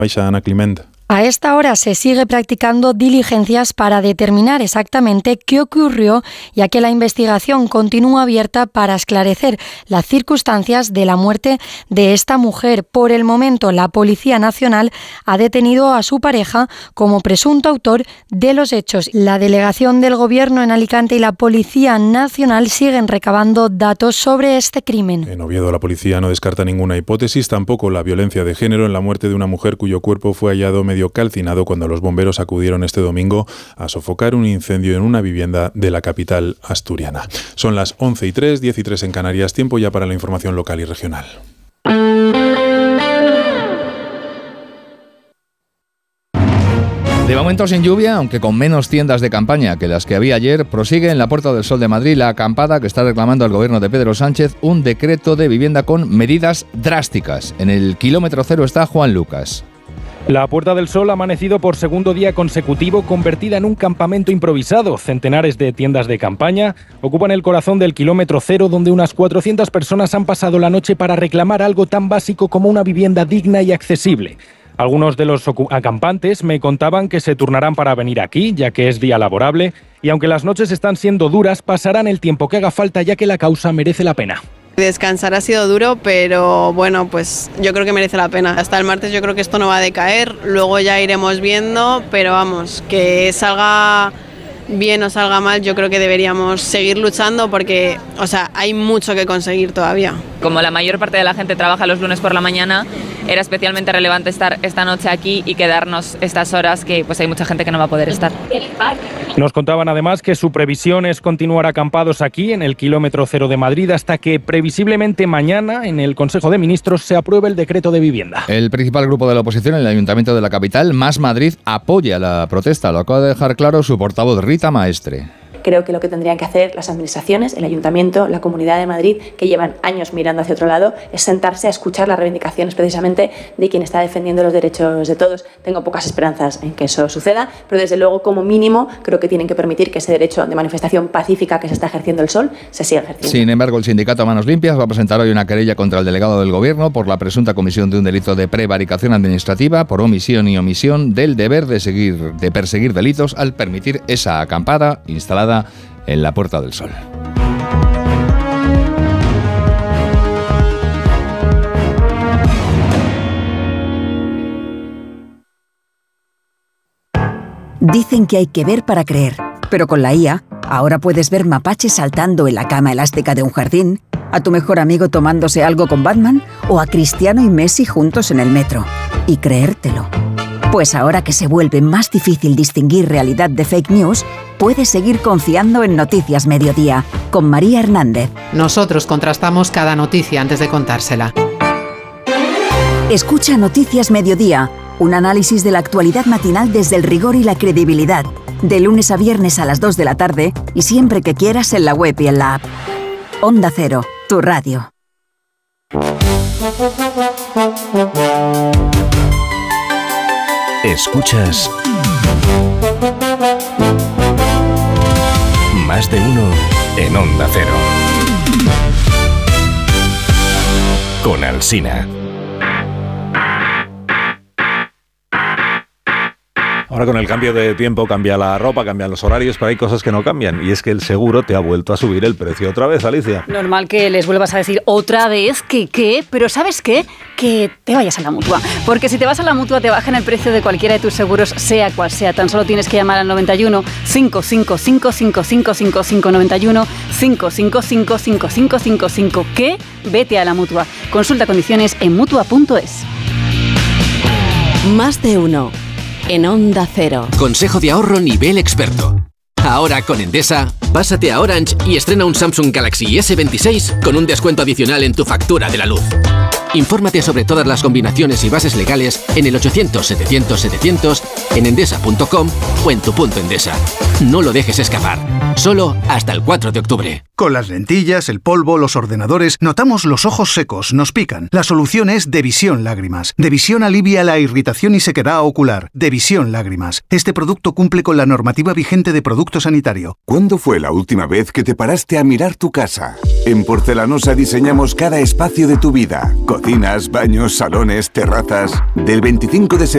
Baixa, Ana Climent. A esta hora se sigue practicando diligencias para determinar exactamente qué ocurrió, ya que la investigación continúa abierta para esclarecer las circunstancias de la muerte de esta mujer. Por el momento, la Policía Nacional ha detenido a su pareja como presunto autor de los hechos. La delegación del Gobierno en Alicante y la Policía Nacional siguen recabando datos sobre este crimen. En Oviedo, la policía no descarta ninguna hipótesis, tampoco la violencia de género en la muerte de una mujer cuyo cuerpo fue hallado medio calcinado cuando los bomberos acudieron este domingo a sofocar un incendio en una vivienda de la capital asturiana. Son las 11:03, 10:03 en Canarias, tiempo ya para la información local y regional. De momento sin lluvia, aunque con menos tiendas de campaña que las que había ayer, prosigue en la Puerta del Sol de Madrid la acampada que está reclamando al gobierno de Pedro Sánchez un decreto de vivienda con medidas drásticas. En el kilómetro cero está Juan Lucas. La Puerta del Sol ha amanecido por segundo día consecutivo convertida en un campamento improvisado. Centenares de tiendas de campaña ocupan el corazón del kilómetro cero, donde unas 400 personas han pasado la noche para reclamar algo tan básico como una vivienda digna y accesible. Algunos de los acampantes me contaban que se turnarán para venir aquí, ya que es día laborable, y aunque las noches están siendo duras, pasarán el tiempo que haga falta, ya que la causa merece la pena. Descansar ha sido duro, pero bueno, pues yo creo que merece la pena. Hasta el martes yo creo que esto no va a decaer, luego ya iremos viendo, pero vamos, que salga bien o salga mal, yo creo que deberíamos seguir luchando porque, o sea, hay mucho que conseguir todavía. Como la mayor parte de la gente trabaja los lunes por la mañana, era especialmente relevante estar esta noche aquí y quedarnos estas horas que pues hay mucha gente que no va a poder estar. Nos contaban además que su previsión es continuar acampados aquí en el kilómetro cero de Madrid hasta que previsiblemente mañana en el Consejo de Ministros se apruebe el decreto de vivienda. El principal grupo de la oposición en el Ayuntamiento de la capital, Más Madrid, apoya la protesta. Lo acaba de dejar claro su portavoz Rita Maestre. Creo que lo que tendrían que hacer las administraciones, el Ayuntamiento, la Comunidad de Madrid, que llevan años mirando hacia otro lado, es sentarse a escuchar las reivindicaciones precisamente de quien está defendiendo los derechos de todos. Tengo pocas esperanzas en que eso suceda, pero desde luego, como mínimo, creo que tienen que permitir que ese derecho de manifestación pacífica que se está ejerciendo el Sol se siga ejerciendo. Sin embargo, el sindicato Manos Limpias va a presentar hoy una querella contra el delegado del Gobierno por la presunta comisión de un delito de prevaricación administrativa por omisión y omisión del deber de perseguir delitos al permitir esa acampada instalada en la Puerta del Sol. Dicen que hay que ver para creer, pero con la IA ahora puedes ver mapaches saltando en la cama elástica de un jardín, a tu mejor amigo tomándose algo con Batman o a Cristiano y Messi juntos en el metro. Y creértelo. Pues ahora que se vuelve más difícil distinguir realidad de fake news, puedes seguir confiando en Noticias Mediodía, con María Hernández. Nosotros contrastamos cada noticia antes de contársela. Escucha Noticias Mediodía, un análisis de la actualidad matinal desde el rigor y la credibilidad, de lunes a viernes a las 2 de la tarde y siempre que quieras en la web y en la app. Onda Cero, tu radio. Escuchas Más de uno en Onda Cero con Alsina. Ahora con el cambio de tiempo cambia la ropa, cambian los horarios, pero hay cosas que no cambian. Y es que el seguro te ha vuelto a subir el precio otra vez, Alicia. Normal que les vuelvas a decir otra vez que ¿qué? Pero ¿sabes qué? Que te vayas a la Mutua. Porque si te vas a la Mutua te bajan el precio de cualquiera de tus seguros, sea cual sea. Tan solo tienes que llamar al 91 555 5555 91 555 5555. ¿Qué? Vete a la Mutua. Consulta condiciones en Mutua.es. Más de uno. En Onda Cero. Consejo de ahorro nivel experto. Ahora con Endesa, pásate a Orange y estrena un Samsung Galaxy S26 con un descuento adicional en tu factura de la luz. Infórmate sobre todas las combinaciones y bases legales en el 800-700-700, en endesa.com o en tu punto Endesa. No lo dejes escapar. Solo hasta el 4 de octubre. Con las lentillas, el polvo, los ordenadores, notamos los ojos secos, nos pican. La solución es Devisión Lágrimas. Devisión alivia la irritación y sequedad ocular. Devisión Lágrimas. Este producto cumple con la normativa vigente de producto sanitario. ¿Cuándo fue la última vez que te paraste a mirar tu casa? En Porcelanosa diseñamos cada espacio de tu vida. Cocinas, baños, salones, terrazas. Del 25 de septiembre